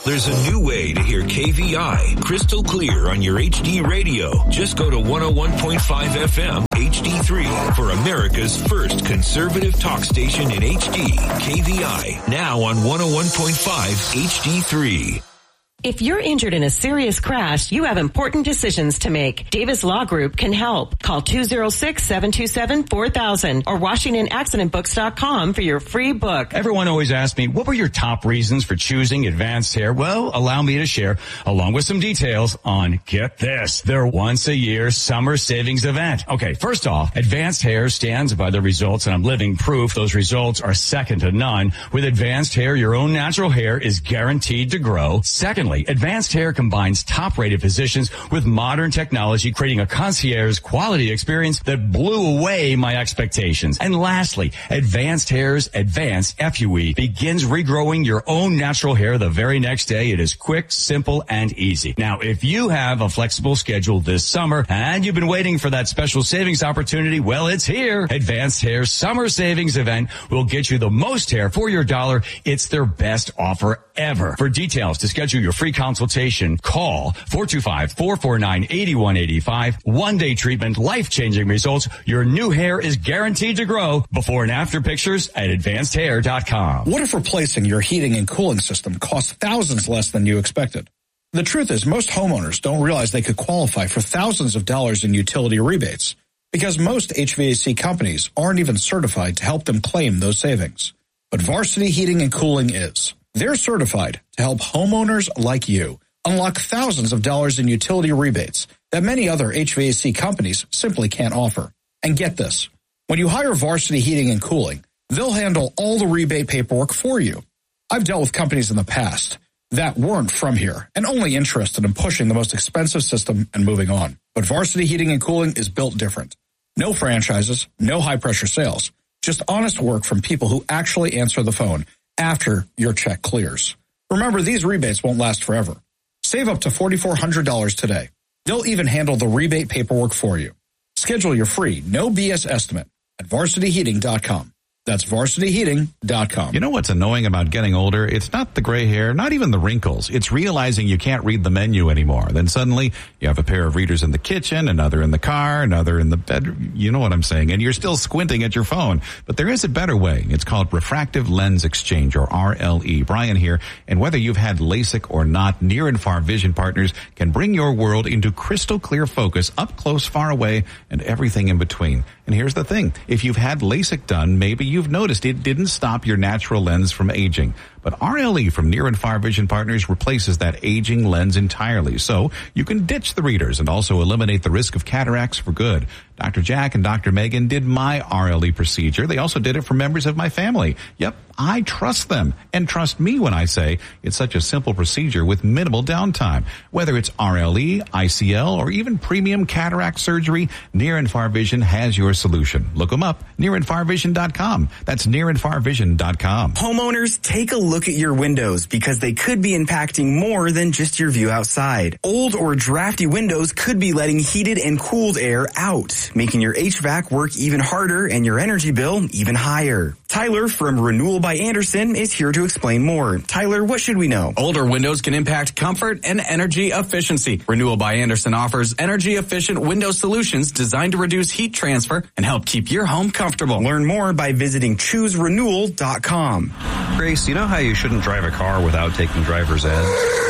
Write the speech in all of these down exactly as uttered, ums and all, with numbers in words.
There's a new way to hear K V I crystal clear on your H D radio. Just go to one oh one point five F M H D three for America's first conservative talk station in H D. K V I, now on one oh one point five H D three. If you're injured in a serious crash, you have important decisions to make. Davis Law Group can help. Call two oh six, seven two seven, four thousand or Washington Accident Books dot com for your free book. Everyone always asks me, what were your top reasons for choosing Advanced Hair? Well, allow me to share, along with some details, on, get this, their once-a-year summer savings event. Okay, first off, Advanced Hair stands by the results, and I'm living proof those results are second to none. With Advanced Hair, your own natural hair is guaranteed to grow. Secondly, Advanced Hair combines top-rated physicians with modern technology, creating a concierge quality experience that blew away my expectations. And lastly, Advanced Hair's Advanced F U E begins regrowing your own natural hair the very next day. It is quick, simple, and easy. Now, if you have a flexible schedule this summer and you've been waiting for that special savings opportunity, well, it's here. Advanced Hair's Summer Savings Event will get you the most hair for your dollar. It's their best offer ever. For details to schedule your free consultation, call four two five, four four nine, eight one eight five. One-day treatment, life-changing results. Your new hair is guaranteed to grow. Before and after pictures at advanced hair dot com. What if replacing your heating and cooling system costs thousands less than you expected? The truth is, most homeowners don't realize they could qualify for thousands of dollars in utility rebates because most H V A C companies aren't even certified to help them claim those savings. But Varsity Heating and Cooling is. They're certified to help homeowners like you unlock thousands of dollars in utility rebates that many other H V A C companies simply can't offer. And get this, when you hire Varsity Heating and Cooling, they'll handle all the rebate paperwork for you. I've dealt with companies in the past that weren't from here and only interested in pushing the most expensive system and moving on. But Varsity Heating and Cooling is built different. No franchises, no high-pressure sales, just honest work from people who actually answer the phone after your check clears. Remember, these rebates won't last forever. Save up to four thousand four hundred dollars today. They'll even handle the rebate paperwork for you. Schedule your free, no B S estimate at varsity heating dot com. That's varsity heating dot com. You know what's annoying about getting older? It's not the gray hair, not even the wrinkles. It's realizing you can't read the menu anymore. Then suddenly you have a pair of readers in the kitchen, another in the car, another in the bedroom. You know what I'm saying? And you're still squinting at your phone. But there is a better way. It's called Refractive Lens Exchange, or R L E. Brian here. And whether you've had LASIK or not, Near and Far Vision Partners can bring your world into crystal clear focus, up close, far away, and everything in between. And here's the thing. If you've had LASIK done, maybe you've noticed it didn't stop your natural lens from aging. But R L E from Near and Far Vision Partners replaces that aging lens entirely. So you can ditch the readers and also eliminate the risk of cataracts for good. Doctor Jack and Doctor Megan did my R L E procedure. They also did it for members of my family. Yep, I trust them. And trust me when I say it's such a simple procedure with minimal downtime. Whether it's R L E, I C L, or even premium cataract surgery, Near and Far Vision has your solution. Look them up, near and far vision dot com. That's near and far vision dot com. Homeowners, take a look at your windows because they could be impacting more than just your view outside. Old or drafty windows could be letting heated and cooled air out, making your H V A C work even harder and your energy bill even higher. Tyler from Renewal by Andersen is here to explain more. Tyler, what should we know? Older windows can impact comfort and energy efficiency. Renewal by Andersen offers energy-efficient window solutions designed to reduce heat transfer and help keep your home comfortable. Learn more by visiting choose renewal dot com. Grace, you know how you shouldn't drive a car without taking driver's ed?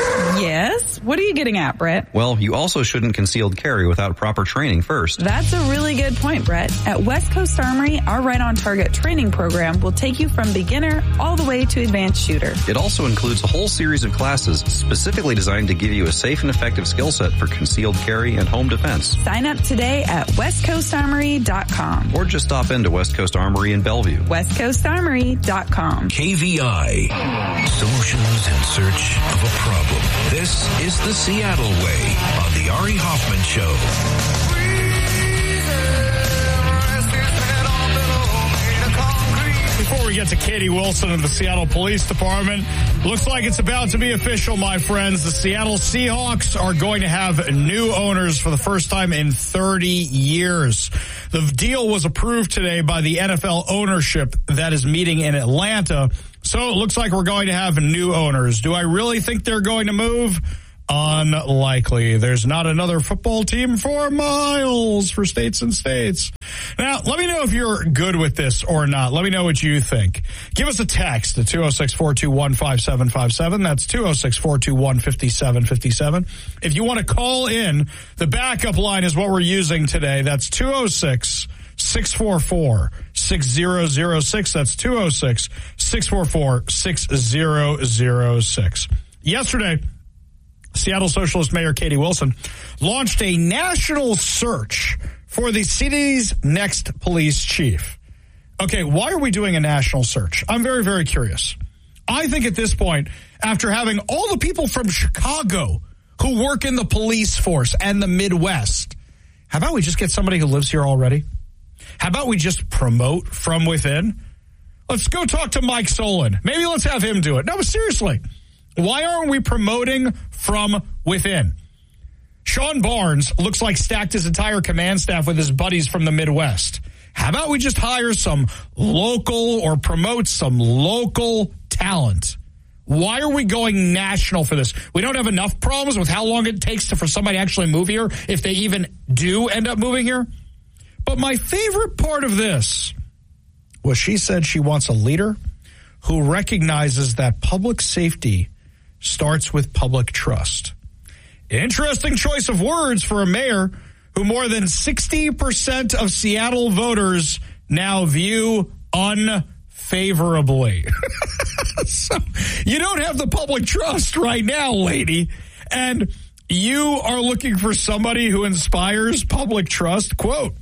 Yes. What are you getting at, Brett? Well, you also shouldn't concealed carry without proper training first. That's a really good point, Brett. At West Coast Armory, our Right on Target training program will take you from beginner all the way to advanced shooter. It also includes a whole series of classes specifically designed to give you a safe and effective skill set for concealed carry and home defense. Sign up today at west coast armory dot com. Or just stop into West Coast Armory in Bellevue. west coast armory dot com. K V I. Solutions in search of a problem. This is the Seattle Way on the Ari Hoffman Show. Before we get to Katie Wilson of the Seattle Police Department, looks like it's about to be official, my friends. The Seattle Seahawks are going to have new owners for the first time in thirty years. The deal was approved today by the N F L ownership that is meeting in Atlanta. So it looks like we're going to have new owners. Do I really think they're going to move? Unlikely. There's not another football team for miles for states and states. Now, let me know if you're good with this or not. Let me know what you think. Give us a text at two oh six, four two one, five seven five seven. That's two oh six, four two one, five seven five seven. If you want to call in, the backup line is what we're using today. That's two oh six, six four four, six zero zero six. That's two oh six, six four four, six zero zero six. Yesterday, Seattle Socialist Mayor Katie Wilson launched a national search for the city's next police chief. Okay, why are we doing a national search? I'm very, very curious. I think at this point, after having all the people from Chicago who work in the police force and the Midwest, how about we just get somebody who lives here already? How about we just promote from within? Let's go talk to Mike Solon. Maybe let's have him do it. No, but seriously. Why aren't we promoting from within? Sean Barnes looks like stacked his entire command staff with his buddies from the Midwest. How about we just hire some local or promote some local talent? Why are we going national for this? We don't have enough problems with how long it takes to, for somebody to actually move here, if they even do end up moving here. But my favorite part of this was she said she wants a leader who recognizes that public safety starts with public trust. Interesting choice of words for a mayor who more than sixty percent of Seattle voters now view unfavorably. So you don't have the public trust right now, lady, and you are looking for somebody who inspires public trust. Quote,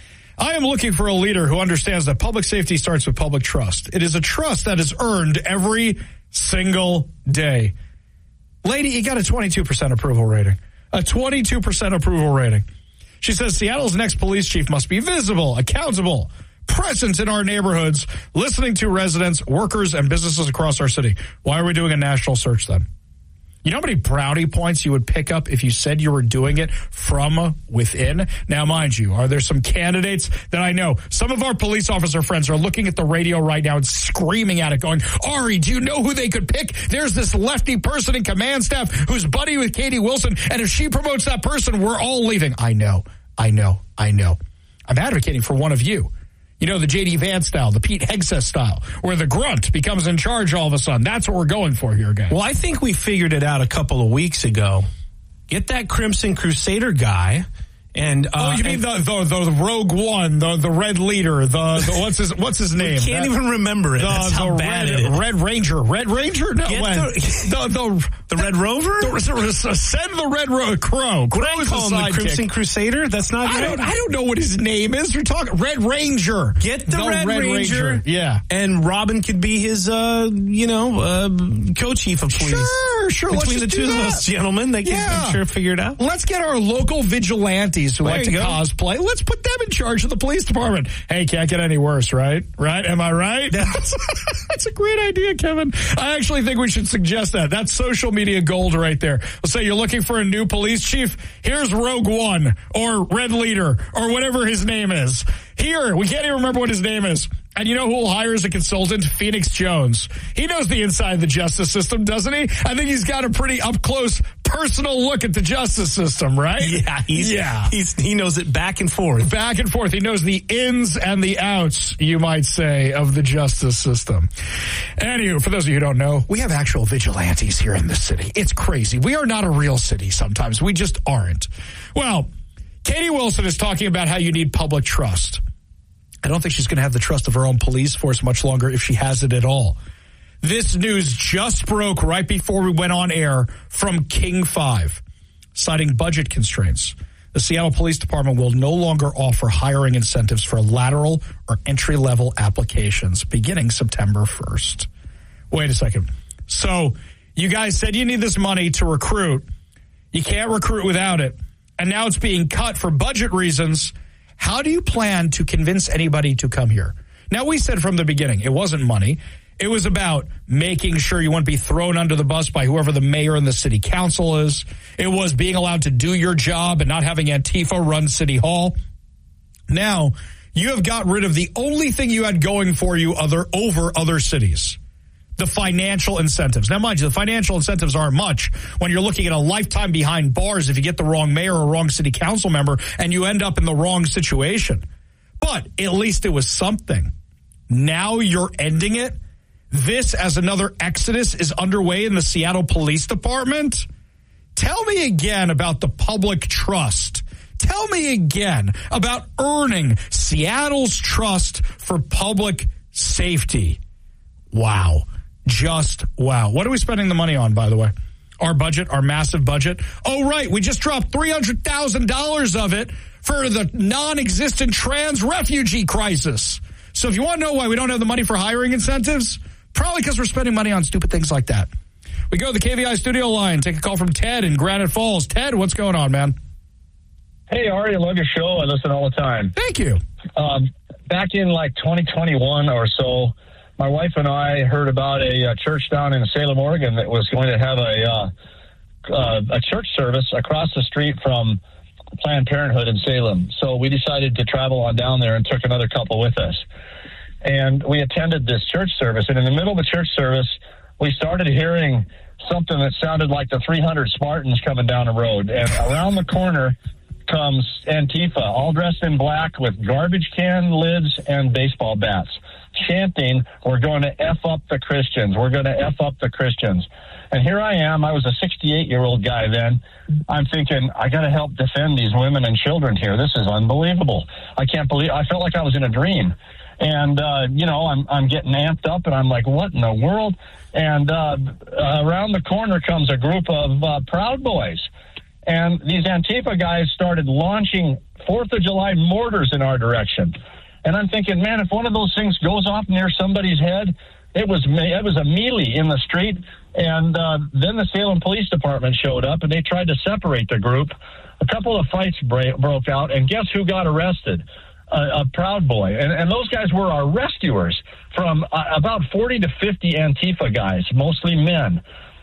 I am looking for a leader who understands that public safety starts with public trust. It is a trust that is earned every single day. Lady, you got a twenty-two percent approval rating. A twenty-two percent approval rating. She says Seattle's next police chief must be visible, accountable, present in our neighborhoods, listening to residents, workers, and businesses across our city. Why are we doing a national search then? You know how many brownie points you would pick up if you said you were doing it from within? Now, mind you, are there some candidates that I know? Some of our police officer friends are looking at the radio right now and screaming at it, going, Ari, do you know who they could pick? There's this lefty person in command staff who's buddy with Katie Wilson, and if she promotes that person, we're all leaving. I know, I know, I know. I'm advocating for one of you. You know, the J D Vance style, the Pete Hegseth style, where the grunt becomes in charge all of a sudden. That's what we're going for here, guys. Well, I think we figured it out a couple of weeks ago. Get that Crimson Crusader guy. And, uh, oh, you mean and, the, the the Rogue One, the the Red Leader, the, the what's his what's his name? I can't that, even remember it. The, That's how the bad Red, it is. Red Ranger, Red Ranger. No, Get when, the, the, the the Red Rover. The, the, send the Red Ro- Crow. Crow What is call him, the Crimson Crusader? That's not. I right. don't. I don't know what his name is. You're talking Red Ranger. Get the, the Red, Red Ranger. Ranger. Yeah, and Robin could be his, uh, you know, uh, co-chief of police. Sure, sure. Between Let's the two do of that. us gentlemen, they can, yeah. I'm sure, figure it out. Let's get our local vigilantes who There like to you go. cosplay. Let's put them in charge of the police department. Hey, can't get any worse, right? Right? Am I right? That's, that's a great idea, Kevin. I actually think we should suggest that. That's social media gold right there. Let's say you're looking for a new police chief. Here's Rogue One or Red Leader or whatever his name is. Here, we can't even remember what his name is. And you know who will hire as a consultant? Phoenix Jones. He knows the inside of the justice system, doesn't he? I think he's got a pretty up-close, personal look at the justice system, right? Yeah, he's, yeah. He's, he knows it back and forth. Back and forth. He knows the ins and the outs, you might say, of the justice system. Anywho, for those of you who don't know, we have actual vigilantes here in the city. It's crazy. We are not a real city sometimes. We just aren't. Well, Katie Wilson is talking about how you need public trust. I don't think she's going to have the trust of her own police force much longer if she has it at all. This news just broke right before we went on air from King five, citing budget constraints. The Seattle Police Department will no longer offer hiring incentives for lateral or entry-level applications beginning September first. Wait a second. So you guys said you need this money to recruit. You can't recruit without it. And now it's being cut for budget reasons. How do you plan to convince anybody to come here? Now, we said from the beginning, it wasn't money. It was about making sure you wouldn't be thrown under the bus by whoever the mayor and the city council is. It was being allowed to do your job and not having Antifa run City Hall. Now, you have got rid of the only thing you had going for you other over other cities. the financial incentives. Now, mind you, the financial incentives aren't much when you're looking at a lifetime behind bars if you get the wrong mayor or wrong city council member and you end up in the wrong situation. But at least it was something. Now you're ending it. This, as another exodus is underway in the Seattle Police Department. Tell me again about the public trust. Tell me again about earning Seattle's trust for public safety. Wow. Just wow. What are we spending the money on, by the way? Our budget, our massive budget. Oh, right. We just dropped three hundred thousand dollars of it for the non-existent trans refugee crisis. So if you want to know why we don't have the money for hiring incentives, probably because we're spending money on stupid things like that. We go to the K V I studio line. Take a call from Ted in Granite Falls. Ted, what's going on, man? Hey, Ari, I love your show. I listen all the time. Thank you. Um, back in like twenty twenty-one or so, my wife and I heard about a, a church down in Salem, Oregon that was going to have a uh, uh, a church service across the street from Planned Parenthood in Salem. So we decided to travel on down there and took another couple with us. And we attended this church service. And in the middle of the church service, we started hearing something that sounded like the three hundred Spartans coming down the road. And around the corner comes Antifa, all dressed in black with garbage can lids and baseball bats, chanting, "We're going to F up the Christians. We're going to F up the Christians." And here I am. I was a sixty-eight-year-old guy then. I'm thinking, I got to help defend these women and children here. This is unbelievable. I can't believe, I felt like I was in a dream. And, uh, you know, I'm, I'm getting amped up, and I'm like, what in the world? And uh, around the corner comes a group of uh, Proud Boys. And these Antifa guys started launching fourth of July mortars in our direction. And I'm thinking, man, if one of those things goes off near somebody's head, it was it was a melee in the street. And uh, then the Salem Police Department showed up, and they tried to separate the group. A couple of fights bra- broke out, and guess who got arrested? Uh, a Proud Boy. And, and those guys were our rescuers from uh, about forty to fifty Antifa guys, mostly men.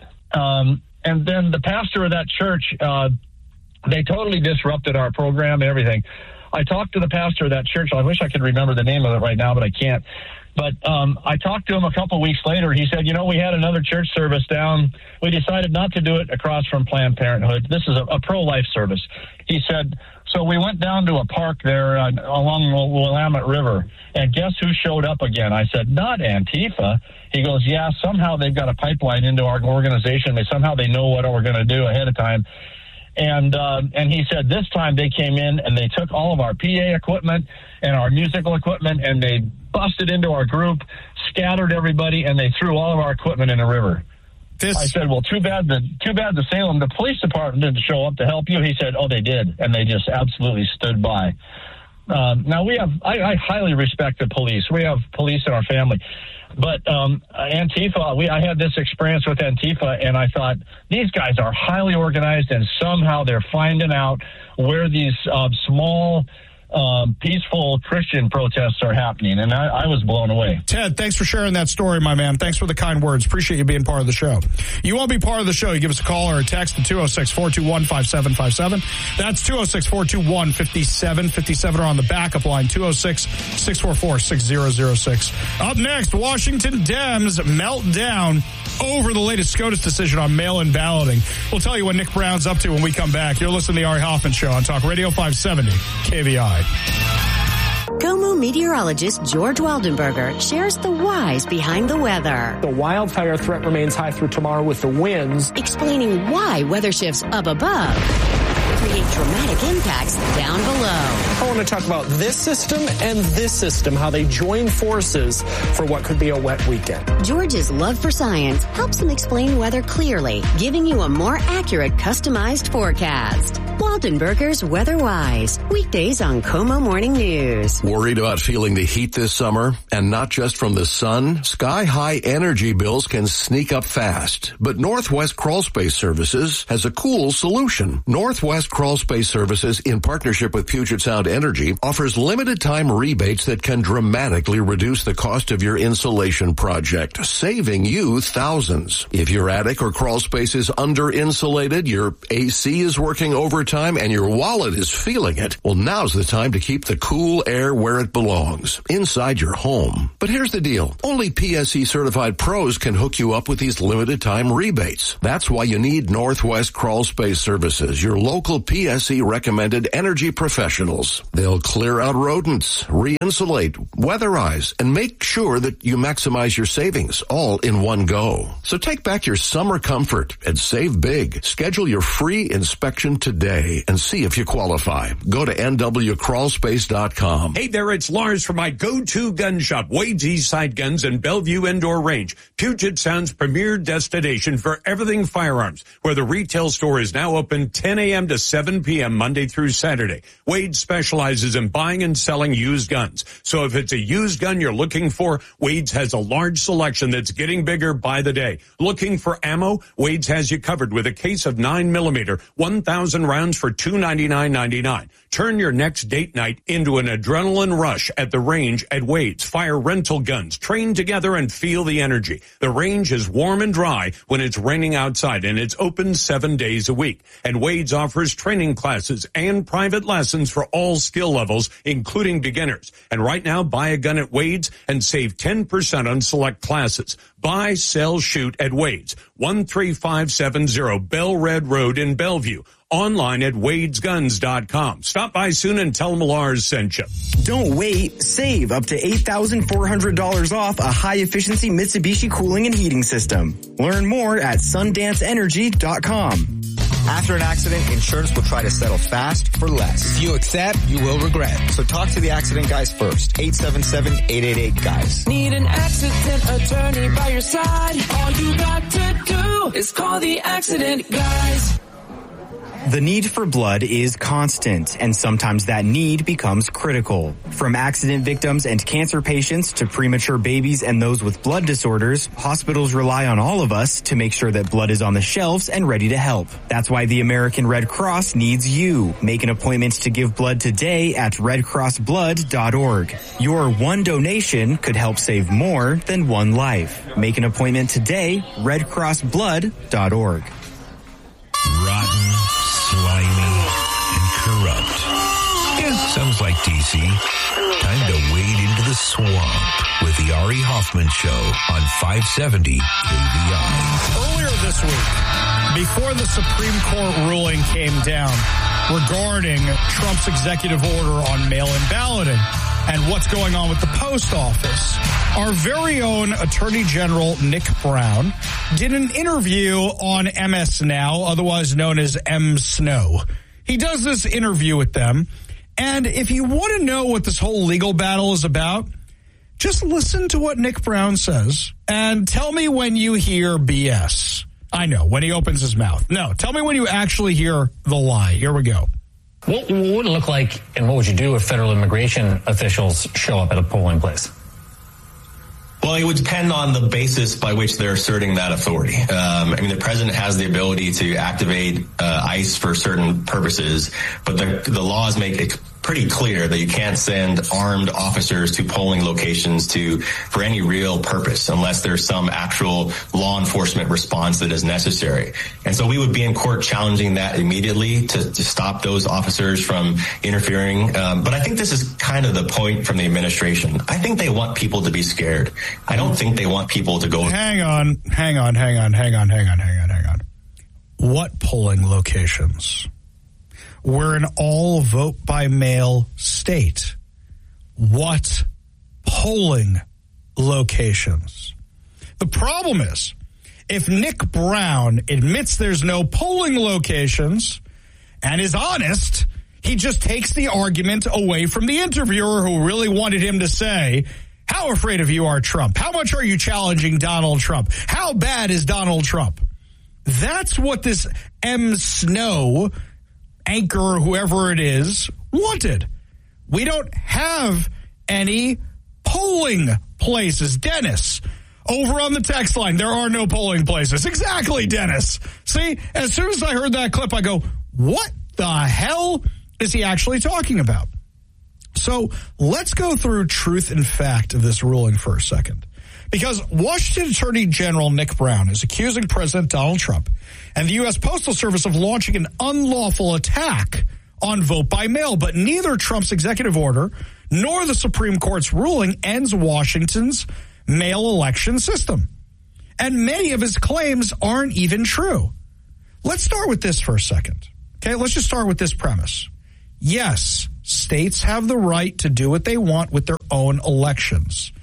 Um And then the pastor of that church, uh, they totally disrupted our program and everything. I talked to the pastor of that church. I wish I could remember the name of it right now, but I can't. But um, I talked to him a couple weeks later. He said, you know, we had another church service down. We decided not to do it across from Planned Parenthood. This is a, a pro-life service. He said, so we went down to a park there uh, along the Willamette River, and guess who showed up again? I said, not Antifa. He goes, yeah, somehow they've got a pipeline into our organization. They somehow they know what we're going to do ahead of time. And uh, and he said this time they came in and they took all of our P A equipment and our musical equipment, and they busted into our group, scattered everybody, and they threw all of our equipment in the river. This... I said, well, too bad the too bad the Salem, the police department didn't show up to help you. He said, oh, they did, and they just absolutely stood by. Um, now, we have, I, I highly respect the police. We have police in our family. But um, Antifa, we, I had this experience with Antifa, and I thought, these guys are highly organized, and somehow they're finding out where these uh, small, um, peaceful Christian protests are happening. And I, I was blown away. Ted, thanks for sharing that story, my man. Thanks for the kind words. Appreciate you being part of the show. You want to be part of the show, you give us a call or a text at two oh six, four two one, five seven five seven. That's two oh six, four two one, five seven five seven, or on the backup line, two oh six, six four four, six zero zero six. Up next, Washington Dems melt down over the latest SCOTUS decision on mail-in balloting. We'll tell you what Nick Brown's up to when we come back. You're listening to the Ari Hoffman Show on Talk Radio five seventy K V I. KOMO meteorologist George Waldenberger shares the whys behind the weather. The wildfire threat remains high through tomorrow with the winds. Explaining why weather shifts up above create dramatic impacts down below. I want to talk about this system and this system, how they join forces for what could be a wet weekend. George's love for science helps him explain weather clearly, giving you a more accurate, customized forecast. Waldenberger's Weather Wise, weekdays on KOMO Morning News. Worried about feeling the heat this summer? And not just from the sun? Sky-high energy bills can sneak up fast. But Northwest Crawl Space Services has a cool solution. Northwest Northwest Crawl Space Services, in partnership with Puget Sound Energy, offers limited time rebates that can dramatically reduce the cost of your insulation project, saving you thousands. If your attic or crawl space is under insulated, your A C is working overtime, and your wallet is feeling it, well, now's the time to keep the cool air where it belongs, inside your home. But here's the deal. Only P S E certified pros can hook you up with these limited time rebates. That's why you need Northwest Crawl Space Services, your local P S E recommended energy professionals. They'll clear out rodents, re-insulate, weatherize, and make sure that you maximize your savings all in one go. So take back your summer comfort and save big. Schedule your free inspection today and see if you qualify. Go to N W crawl space dot com. Hey there, it's Lars from my go-to gun shop, Wade's Eastside Guns and Bellevue Indoor Range, Puget Sound's premier destination for everything firearms, where the retail store is now open ten a.m. to seven p.m. Monday through Saturday. Wade specializes in buying and selling used guns. So if it's a used gun you're looking for, Wade's has a large selection that's getting bigger by the day. Looking for ammo? Wade's has you covered with a case of nine millimeter, one thousand rounds for two hundred ninety-nine ninety-nine. Turn your next date night into an adrenaline rush at the range at Wade's. Fire rental guns, train together and feel the energy. The range is warm and dry when it's raining outside, and it's open seven days a week. And Wade's offers training classes and private lessons for all skill levels, including beginners. And right now, buy a gun at Wade's and save ten percent on select classes. Buy, sell, shoot at Wade's, one three five seven zero Bell Red Road in Bellevue. Online at wades guns dot com. Stop by soon and tell them Lars sent you. Don't wait. Save up to eight thousand four hundred dollars off a high-efficiency Mitsubishi cooling and heating system. Learn more at sundance energy dot com. After an accident, insurance will try to settle fast for less. If you accept, you will regret. So talk to the accident guys first. eight seven seven, eight eight eight, guys. Need an accident attorney by your side? All you got to do is call the accident guys. The need for blood is constant, and sometimes that need becomes critical. From accident victims and cancer patients to premature babies and those with blood disorders, hospitals rely on all of us to make sure that blood is on the shelves and ready to help. That's why the American Red Cross needs you. Make an appointment to give blood today at red cross blood dot org. Your one donation could help save more than one life. Make an appointment today, red cross blood dot org. Rotten, slimy, and corrupt. Yeah, sounds like D C. Time to wade into the swamp with the Ari Hoffman Show on five seventy K V I. Earlier this week, before the Supreme Court ruling came down regarding Trump's executive order on mail-in balloting and what's going on with the post office, our very own Attorney General Nick Brown did an interview on M S Now, otherwise known as M Snow. He does this interview with them, and if you want to know what this whole legal battle is about, just listen to what Nick Brown says and tell me when you hear B S. I know, when he opens his mouth. No, tell me when you actually hear the lie. Here we go. What would it look like, and what would you do if federal immigration officials show up at a polling place? Well, it would depend on the basis by which they're asserting that authority. Um, I mean, the president has the ability to activate uh, ICE for certain purposes, but the, the laws make it pretty clear that you can't send armed officers to polling locations to for any real purpose unless there's some actual law enforcement response that is necessary. And so we would be in court challenging that immediately to, to stop those officers from interfering. Um, but I think this is kind of the point from the administration. I think they want people to be scared. I don't think they want people to go. Hang on, hang on, hang on, hang on, hang on, hang on, hang on. What polling locations? We're an all vote by mail state. What polling locations? The problem is, if Nick Brown admits there's no polling locations and is honest, he just takes the argument away from the interviewer who really wanted him to say, how afraid of you are Trump? How much are you challenging Donald Trump? How bad is Donald Trump? That's what this M. Snow anchor, whoever it is, wanted. We don't have any polling places. Dennis, over on the text line, there are no polling places. Exactly, Dennis. See, as soon as I heard that clip, I go, what the hell is he actually talking about? So let's go through truth and fact of this ruling for a second. Because Washington Attorney General Nick Brown is accusing President Donald Trump and the U S Postal Service of launching an unlawful attack on vote by mail. But neither Trump's executive order nor the Supreme Court's ruling ends Washington's mail election system. And many of his claims aren't even true. Let's start with this for a second. Okay, let's just start with this premise. Yes, states have the right to do what they want with their own elections.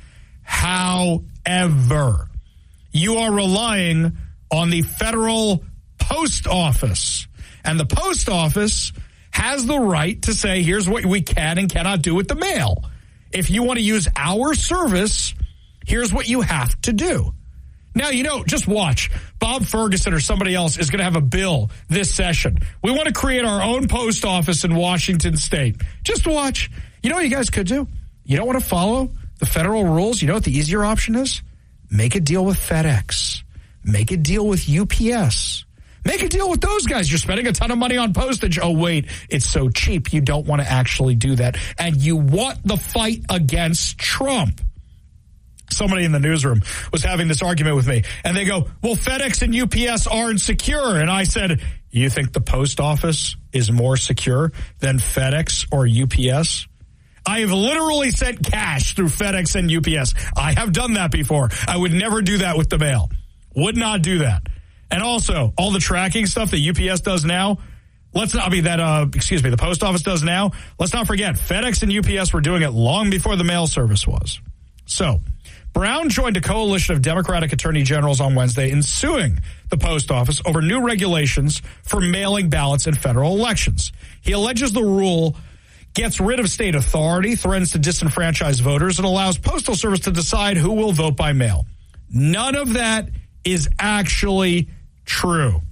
However, you are relying on the federal post office. And the post office has the right to say, here's what we can and cannot do with the mail. If you want to use our service, here's what you have to do. Now, you know, just watch. Bob Ferguson or somebody else is going to have a bill this session. We want to create our own post office in Washington State. Just watch. You know what you guys could do? You don't want to follow the federal rules? You know what the easier option is? Make a deal with FedEx. Make a deal with U P S. Make a deal with those guys. You're spending a ton of money on postage. Oh, wait, it's so cheap. You don't want to actually do that. And you want the fight against Trump. Somebody in the newsroom was having this argument with me, and they go, well, FedEx and U P S aren't secure. And I said, you think the post office is more secure than FedEx or U P S? I have literally sent cash through FedEx and U P S. I have done that before. I would never do that with the mail. Would not do that. And also, all the tracking stuff that U P S does now, let's not be that, uh, excuse me, the post office does now. Let's not forget, FedEx and U P S were doing it long before the mail service was. So, Brown joined a coalition of Democratic attorney generals on Wednesday in suing the post office over new regulations for mailing ballots in federal elections. He alleges the rule gets rid of state authority, threatens to disenfranchise voters, and allows Postal Service to decide who will vote by mail. None of that is actually true.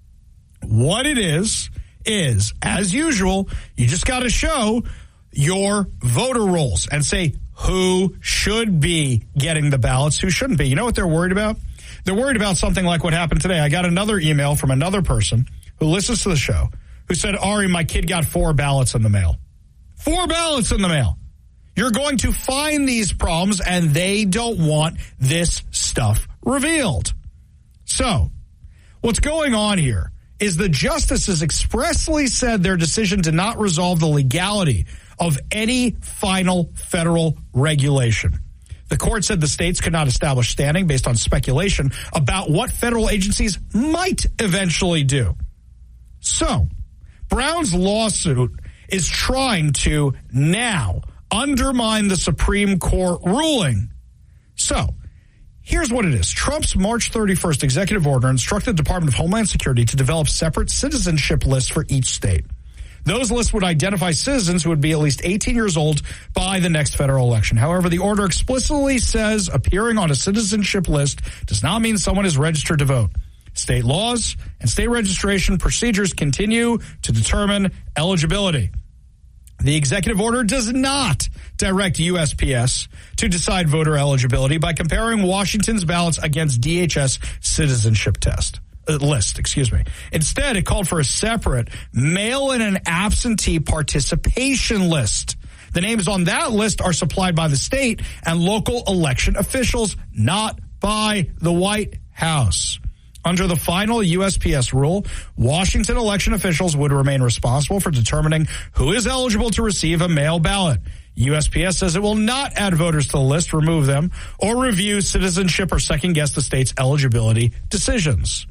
What it is, is, as usual, you just got to show your voter rolls and say who should be getting the ballots, who shouldn't be. You know what they're worried about? They're worried about something like what happened today. I got another email from another person who listens to the show who said, Ari, my kid got four ballots in the mail. Four ballots in the mail. You're going to find these problems, and they don't want this stuff revealed. So, what's going on here is the justices expressly said their decision did not resolve the legality of any final federal regulation. The court said the states could not establish standing based on speculation about what federal agencies might eventually do. So, Brown's lawsuit is trying to now undermine the Supreme Court ruling. So, here's what it is. Trump's March thirty-first executive order instructed the Department of Homeland Security to develop separate citizenship lists for each state. Those lists would identify citizens who would be at least eighteen years old by the next federal election. However, the order explicitly says appearing on a citizenship list does not mean someone is registered to vote. State laws and state registration procedures continue to determine eligibility. The executive order does not direct U S P S to decide voter eligibility by comparing Washington's ballots against D H S citizenship test. Uh, list, excuse me. Instead, it called for a separate mail-in and absentee participation list. The names on that list are supplied by the state and local election officials, not by the White House. Under the final U S P S rule, Washington election officials would remain responsible for determining who is eligible to receive a mail ballot. U S P S says it will not add voters to the list, remove them, or review citizenship or second-guess the state's eligibility decisions.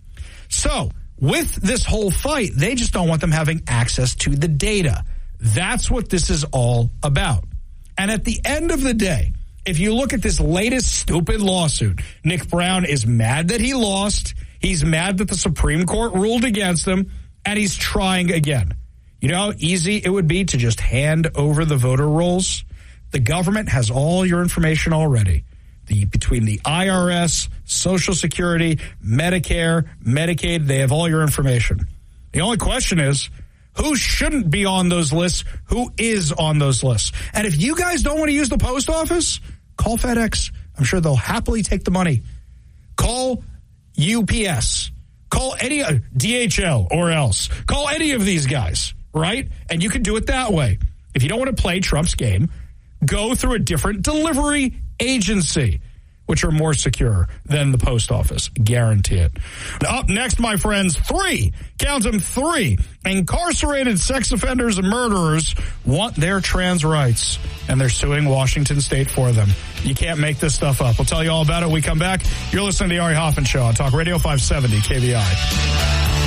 So, with this whole fight, they just don't want them having access to the data. That's what this is all about. And at the end of the day, if you look at this latest stupid lawsuit, Nick Brown is mad that he lost. He's mad that the Supreme Court ruled against him, and he's trying again. You know how easy it would be to just hand over the voter rolls? The government has all your information already. The, between the I R S, Social Security, Medicare, Medicaid, they have all your information. The only question is, who shouldn't be on those lists? Who is on those lists? And if you guys don't want to use the post office, call FedEx. I'm sure they'll happily take the money. Call U P S. Call any uh, D H L or else. Call any of these guys, right? And you can do it that way. If you don't want to play Trump's game, go through a different delivery agency, which are more secure than the post office. Guarantee it. Up next, my friends, three, count them three, incarcerated sex offenders and murderers want their trans rights, and they're suing Washington State for them. You can't make this stuff up. We'll tell you all about it when we come back. You're listening to the Ari Hoffman Show on Talk Radio five seventy K V I.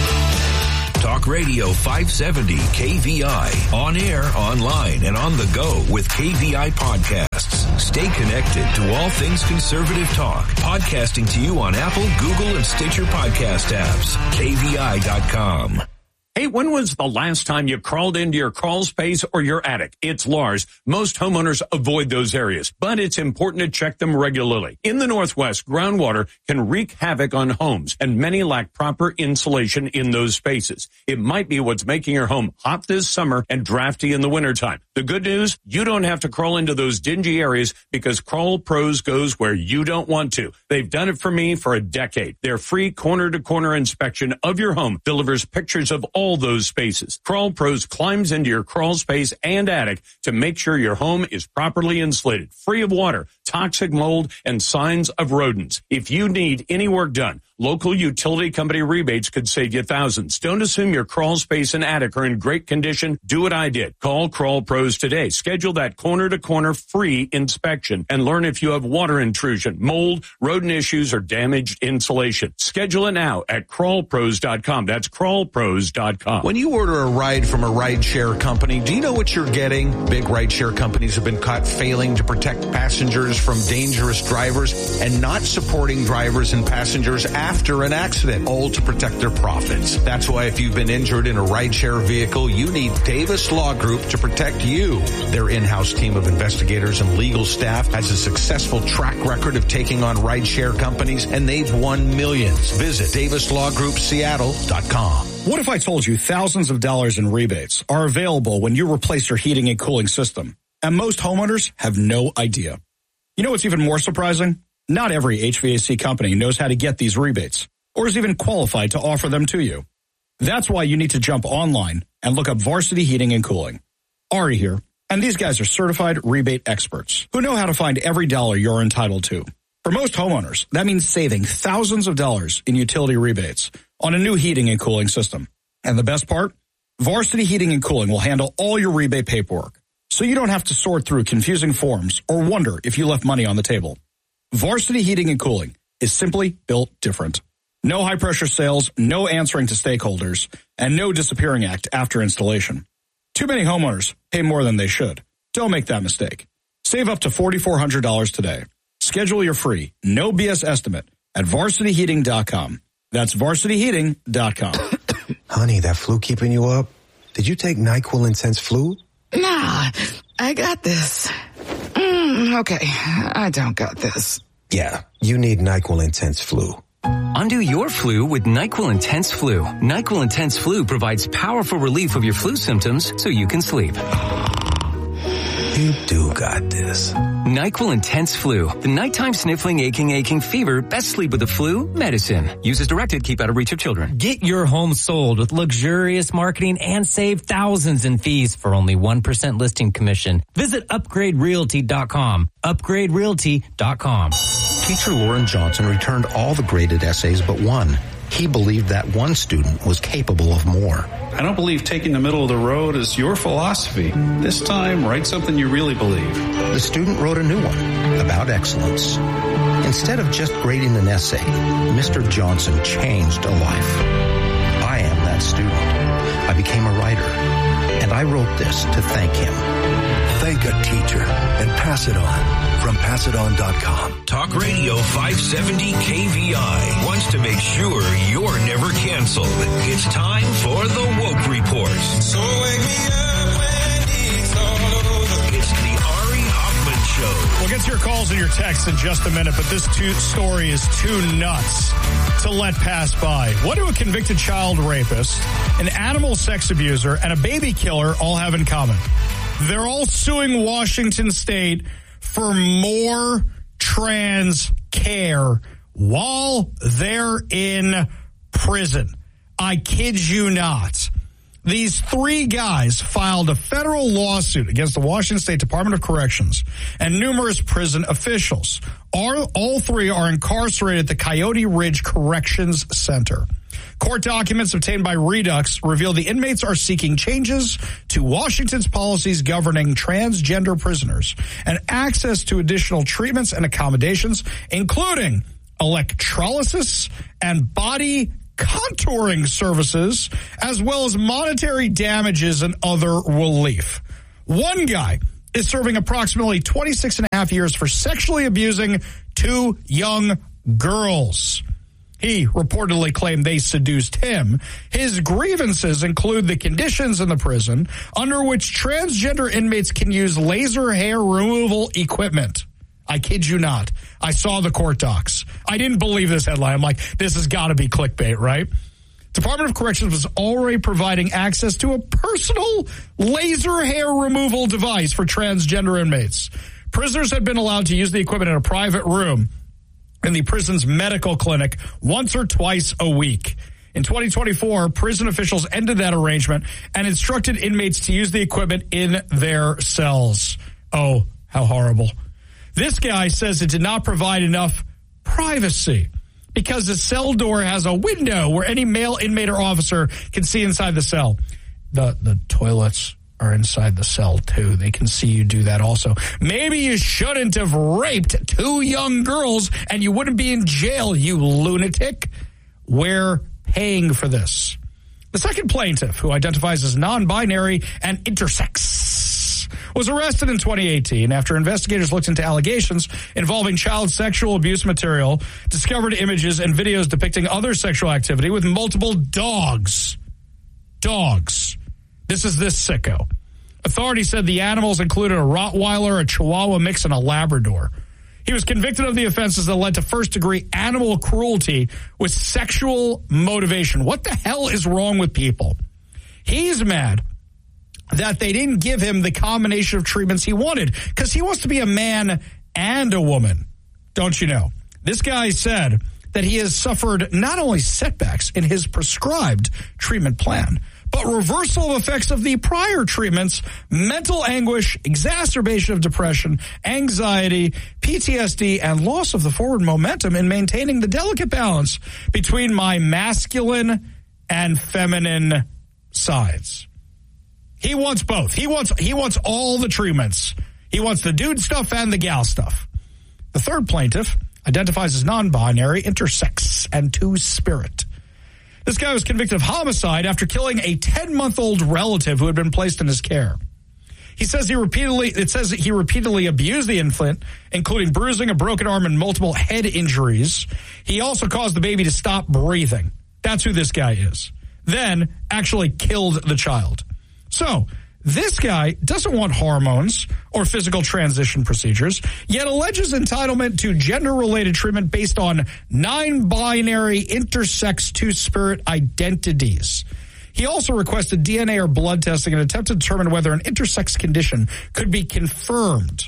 Talk Radio five seventy K V I. On air, online, and on the go with K V I podcasts. Stay connected to all things conservative talk. Podcasting to you on Apple, Google, and Stitcher podcast apps. K V I dot com. Hey, when was the last time you crawled into your crawl space or your attic? It's Lars. Most homeowners avoid those areas, but it's important to check them regularly. In the Northwest, groundwater can wreak havoc on homes, and many lack proper insulation in those spaces. It might be what's making your home hot this summer and drafty in the wintertime. The good news, you don't have to crawl into those dingy areas because Crawl Pros goes where you don't want to. They've done it for me for a decade. Their free corner-to-corner inspection of your home delivers pictures of all all those spaces. Crawl Pros climbs into your crawl space and attic to make sure your home is properly insulated, free of water, toxic mold, and signs of rodents. If you need any work done, local utility company rebates could save you thousands. Don't assume your crawl space and attic are in great condition. Do what I did. Call Crawl Pros today. Schedule that corner-to-corner free inspection and learn if you have water intrusion, mold, rodent issues, or damaged insulation. Schedule it now at crawl pros dot com. That's crawl pros dot com. When you order a ride from a rideshare company, do you know what you're getting? Big rideshare companies have been caught failing to protect passengers from dangerous drivers and not supporting drivers and passengers after an accident, all to protect their profits. That's why if you've been injured in a rideshare vehicle, you need Davis Law Group to protect you. Their in-house team of investigators and legal staff has a successful track record of taking on rideshare companies, and they've won millions. Visit davis law group seattle dot com. What if I told you thousands of dollars in rebates are available when you replace your heating and cooling system, and most homeowners have no idea? You know what's even more surprising? Not every H V A C company knows how to get these rebates or is even qualified to offer them to you. That's why you need to jump online and look up Varsity Heating and Cooling. Ari here, and these guys are certified rebate experts who know how to find every dollar you're entitled to. For most homeowners, that means saving thousands of dollars in utility rebates on a new heating and cooling system. And the best part? Varsity Heating and Cooling will handle all your rebate paperwork, so you don't have to sort through confusing forms or wonder if you left money on the table. Varsity Heating and Cooling is simply built different. No high-pressure sales, no answering to stakeholders, and no disappearing act after installation. Too many homeowners pay more than they should. Don't make that mistake. Save up to four thousand four hundred dollars today. Schedule your free, no B S estimate at varsity heating dot com. That's varsity heating dot com. Honey, that flu keeping you up? Did you take NyQuil Intense Flu? Nah, I got this. Mm, okay, I don't got this. Yeah, you need NyQuil Intense Flu. Undo your flu with NyQuil Intense Flu. NyQuil Intense Flu provides powerful relief of your flu symptoms so you can sleep. You do got this. NyQuil Intense Flu. The nighttime sniffling, aching, aching fever. Best sleep with the flu medicine. Use as directed. Keep out of reach of children. Get your home sold with luxurious marketing and save thousands in fees for only one percent listing commission. Visit upgrade realty dot com. upgrade realty dot com. Teacher Lauren Johnson returned all the graded essays but one. He believed that one student was capable of more. I don't believe taking the middle of the road is your philosophy. This time, write something you really believe. The student wrote a new one about excellence. Instead of just grading an essay, Mister Johnson changed a life. I am that student. I became a writer, and I wrote this to thank him. Thank a teacher and pass it on. From pass it on dot com. Talk Radio five seventy K V I wants to make sure you're never canceled. It's time for the Woke Report. So wake me up when it's all over. It's the Ari Hoffman Show. We'll get to your calls and your texts in just a minute, but this too, story is too nuts to let pass by. What do a convicted child rapist, an animal sex abuser, and a baby killer all have in common? They're all suing Washington State for more trans care while they're in prison. I kid you not. These three guys filed a federal lawsuit against the Washington State Department of Corrections and numerous prison officials. All, all three are incarcerated at the Coyote Ridge Corrections Center. Court documents obtained by Redux reveal the inmates are seeking changes to Washington's policies governing transgender prisoners and access to additional treatments and accommodations, including electrolysis and body contouring services, as well as monetary damages and other relief. One guy is serving approximately twenty-six and a half years for sexually abusing two young girls. He reportedly claimed they seduced him. His grievances include the conditions in the prison under which transgender inmates can use laser hair removal equipment. I kid you not. I saw the court docs. I didn't believe this headline. I'm like, this has got to be clickbait, right? Department of Corrections was already providing access to a personal laser hair removal device for transgender inmates. Prisoners had been allowed to use the equipment in a private room in the prison's medical clinic once or twice a week. In twenty twenty-four, prison officials ended that arrangement and instructed inmates to use the equipment in their cells. Oh, how horrible. This guy says it did not provide enough privacy because the cell door has a window where any male inmate or officer can see inside the cell. The the toilets are inside the cell, too. They can see you do that also. Maybe you shouldn't have raped two young girls and you wouldn't be in jail, you lunatic. We're paying for this. The second plaintiff, who identifies as non-binary and intersex, was arrested in twenty eighteen after investigators looked into allegations involving child sexual abuse material, discovered images and videos depicting other sexual activity with multiple dogs. Dogs. This is this sicko. Authorities said the animals included a Rottweiler, a Chihuahua mix, and a Labrador. He was convicted of the offenses that led to first-degree animal cruelty with sexual motivation. What the hell is wrong with people? He's mad that they didn't give him the combination of treatments he wanted because he wants to be a man and a woman, don't you know? This guy said that he has suffered not only setbacks in his prescribed treatment plan, but reversal of effects of the prior treatments, mental anguish, exacerbation of depression, anxiety, P T S D, and loss of the forward momentum in maintaining the delicate balance between my masculine and feminine sides. He wants both. He wants he wants all the treatments. He wants the dude stuff and the gal stuff. The third plaintiff identifies as non-binary, intersex, and two-spirit. This guy was convicted of homicide after killing a ten-month-old relative who had been placed in his care. He says he repeatedly, it says that he repeatedly abused the infant, including bruising, a broken arm, and multiple head injuries. He also caused the baby to stop breathing. That's who this guy is. Then actually killed the child. So, this guy doesn't want hormones or physical transition procedures, yet alleges entitlement to gender-related treatment based on non-binary, intersex, two-spirit identities. He also requested D N A or blood testing in an attempt to determine whether an intersex condition could be confirmed.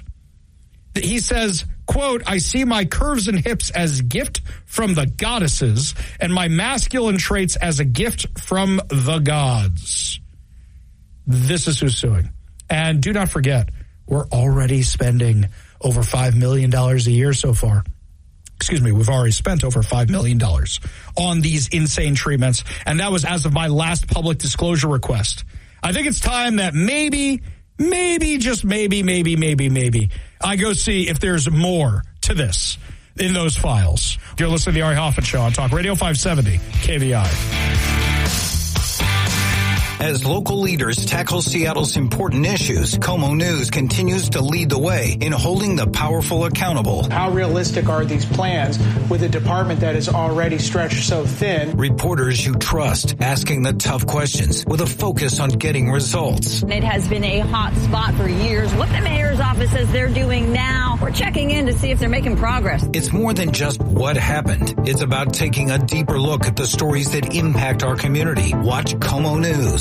He says, quote, I see my curves and hips as gift from the goddesses and my masculine traits as a gift from the gods. This is who's suing. And do not forget, we're already spending over five million dollars a year so far. Excuse me, we've already spent over five million dollars on these insane treatments. And that was as of my last public disclosure request. I think it's time that maybe, maybe, just maybe, maybe, maybe, maybe, I go see if there's more to this in those files. You're listening to the Ari Hoffman Show on Talk Radio five seventy K V I. As local leaders tackle Seattle's important issues, KOMO News continues to lead the way in holding the powerful accountable. How realistic are these plans with a department that is already stretched so thin? Reporters you trust, asking the tough questions with a focus on getting results. It has been a hot spot for years. What the mayor's office says they're doing now, we're checking in to see if they're making progress. It's more than just what happened. It's about taking a deeper look at the stories that impact our community. Watch KOMO News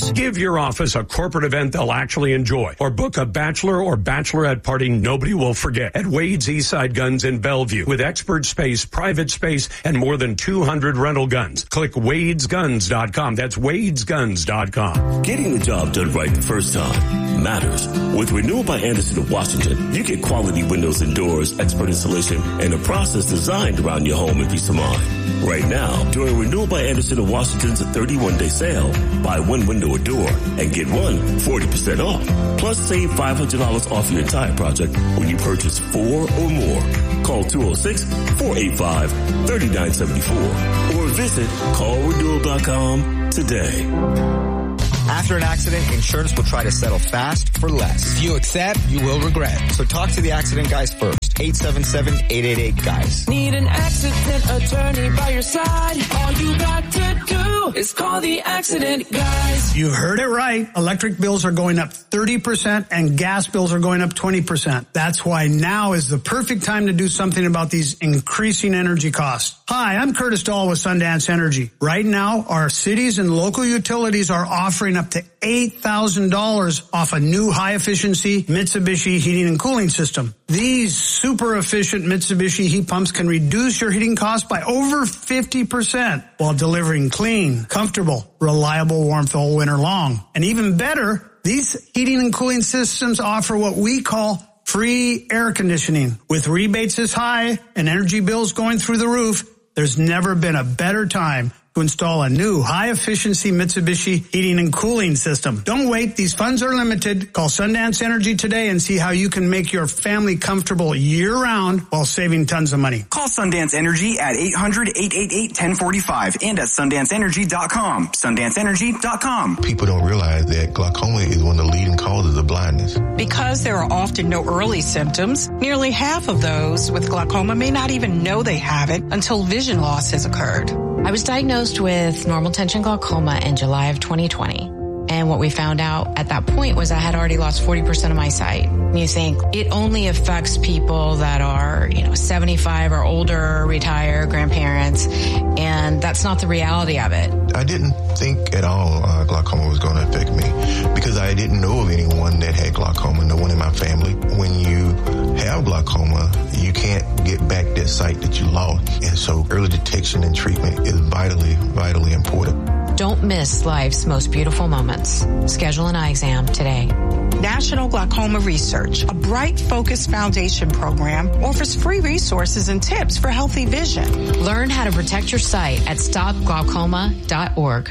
Guys. Give your office a corporate event they'll actually enjoy, or book a bachelor or bachelorette party nobody will forget at Wade's Eastside Guns in Bellevue with expert space, private space, and more than two hundred rental guns. Click wades guns dot com. That's wades guns dot com. Getting the job done right the first time matters. With Renewal by Andersen of Washington, you get quality windows and doors, expert installation, and a process designed around your home and peace of mind. Right now, during Renewal by Andersen of Washington's thirty-one day sale, buy one window or door and get one forty percent off. Plus, save five hundred dollars off your entire project when you purchase four or more. Call two oh six, four eight five, three nine seven four or visit call renewal dot com today. After an accident, insurance will try to settle fast for less. If you accept, you will regret. So talk to the accident guys first. eight seven seven, eight eight eight, guys. Need an accident attorney by your side? All you got to do is call the accident guys. You heard it right. Electric bills are going up thirty percent and gas bills are going up twenty percent. That's why now is the perfect time to do something about these increasing energy costs. Hi, I'm Curtis Dahl with Sundance Energy. Right now, our cities and local utilities are offering up to eight thousand dollars off a new high-efficiency Mitsubishi heating and cooling system. These super efficient Mitsubishi heat pumps can reduce your heating costs by over fifty percent while delivering clean, comfortable, reliable warmth all winter long. And even better, these heating and cooling systems offer what we call free air conditioning. With rebates this high and energy bills going through the roof, there's never been a better time to install a new high-efficiency Mitsubishi heating and cooling system. Don't wait. These funds are limited. Call Sundance Energy today and see how you can make your family comfortable year-round while saving tons of money. Call Sundance Energy at eight hundred, eight eight eight, one oh four five and at sundance energy dot com. sundance energy dot com. People don't realize that glaucoma is one of the leading causes of blindness. Because there are often no early symptoms, nearly half of those with glaucoma may not even know they have it until vision loss has occurred. I was diagnosed with normal tension glaucoma in July of twenty twenty. And what we found out at that point was I had already lost forty percent of my sight. And you think it only affects people that are, you know, seventy-five or older, retired, grandparents. And that's not the reality of it. I didn't think at all uh, glaucoma was going to affect me because I didn't know of anyone that had glaucoma, no one in my family. When you have glaucoma, you can't get back that sight that you lost. And so early detection and treatment is vitally, vitally important. Don't miss life's most beautiful moments. Schedule an eye exam today. National Glaucoma Research, a Bright Focus Foundation program, offers free resources and tips for healthy vision. Learn how to protect your sight at stop glaucoma dot org.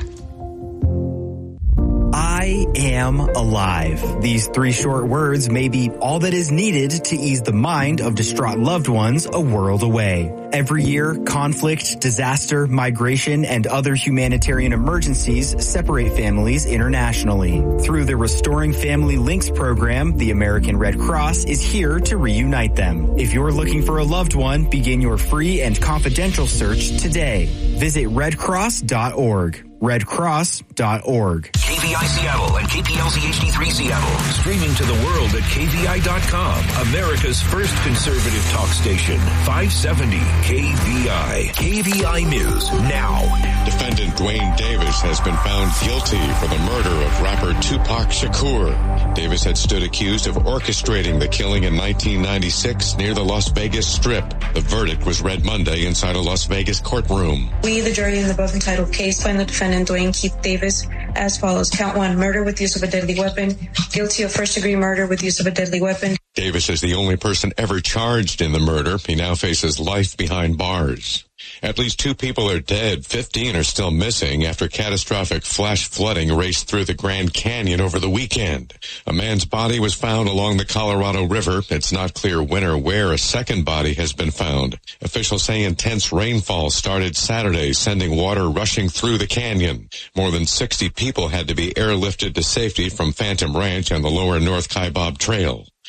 I am alive. These three short words may be all that is needed to ease the mind of distraught loved ones a world away. Every year, conflict, disaster, migration, and other humanitarian emergencies separate families internationally. Through the Restoring Family Links program, the American Red Cross is here to reunite them. If you're looking for a loved one, begin your free and confidential search today. Visit red cross dot org. red cross dot org. K V I Seattle and K P L Z H D three Seattle. Streaming to the world at K V I dot com. America's first conservative talk station. five seventy K V I. K V I News now. Defendant Dwayne Davis has been found guilty for the murder of rapper Tupac Shakur. Davis had stood accused of orchestrating the killing in nineteen ninety-six near the Las Vegas Strip. The verdict was read Monday inside a Las Vegas courtroom. We, the jury in the above entitled case, find the defendant Dwayne Keith Davis as follows. Count one, murder with use of a deadly weapon. Guilty of first-degree murder with use of a deadly weapon. Davis is the only person ever charged in the murder. He now faces life behind bars. At least two people are dead. fifteen are still missing after catastrophic flash flooding raced through the Grand Canyon over the weekend. A man's body was found along the Colorado River. It's not clear when or where a second body has been found. Officials say intense rainfall started Saturday, sending water rushing through the canyon. More than sixty people had to be airlifted to safety from Phantom Ranch and the lower North Kaibab Trail.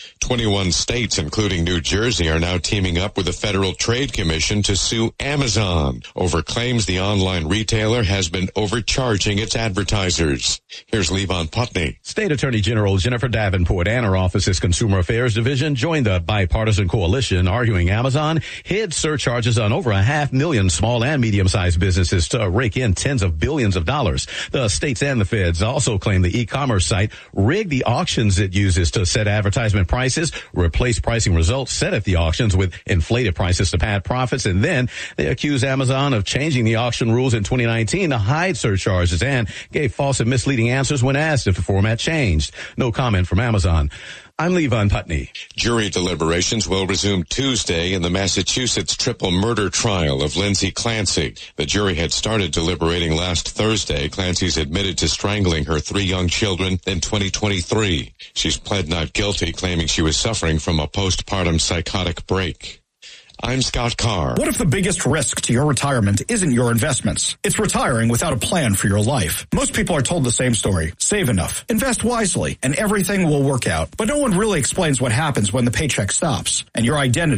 twenty-one states, including New Jersey, are now teaming up with the Federal Trade Commission to sue Amazon over claims the online retailer has been overcharging its advertisers. Here's Levon Putney. State Attorney General Jennifer Davenport and her office's Consumer Affairs Division joined the bipartisan coalition arguing Amazon hid surcharges on over a half million small and medium-sized businesses to rake in tens of billions of dollars. The states and the feds also claim the e-commerce site rigged the auctions it uses to set advertisement prices, replace pricing results set at the auctions with inflated prices to pad profits, and then they accuse Amazon of changing the auction rules in twenty nineteen to hide surcharges and gave false and misleading answers when asked if the format changed. No comment from Amazon. I'm Levon Putney. Jury deliberations will resume Tuesday in the Massachusetts triple murder trial of Lindsay Clancy. The jury had started deliberating last Thursday. Clancy's admitted to strangling her three young children in twenty twenty-three. She's pled not guilty, claiming she was suffering from a postpartum psychotic break. I'm Scott Carr. What if the biggest risk to your retirement isn't your investments? It's retiring without a plan for your life. Most people are told the same story. Save enough, invest wisely, and everything will work out. But no one really explains what happens when the paycheck stops and your identity